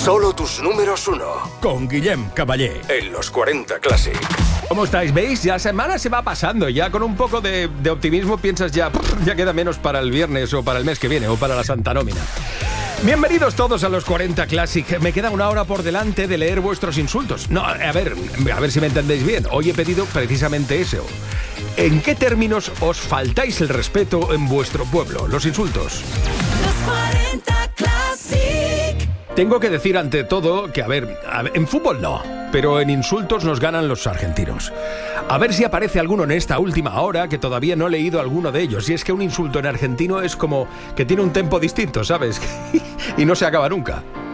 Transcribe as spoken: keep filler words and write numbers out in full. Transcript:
Solo tus números uno. Con Guillem Caballé. En los cuarenta Classic. ¿Cómo estáis? ¿Veis? Ya semana se va pasando. Ya con un poco de, de optimismo piensas ya, ya queda menos para el viernes o para el mes que viene o para la Santa Nómina. Bienvenidos todos a los cuarenta Classic. Me queda una hora por delante de leer vuestros insultos. No, a ver, a ver si me entendéis bien. Hoy he pedido precisamente eso. ¿En qué términos os faltáis el respeto en vuestro pueblo? Los insultos. Los cuarenta Classic. Tengo que decir ante todo que, a ver, a ver, en fútbol no, pero en insultos nos ganan los argentinos. A ver si aparece alguno en esta última hora, que todavía no he leído alguno de ellos. Y es que un insulto en argentino es como que tiene un tempo distinto, ¿sabes? Y no se acaba nunca.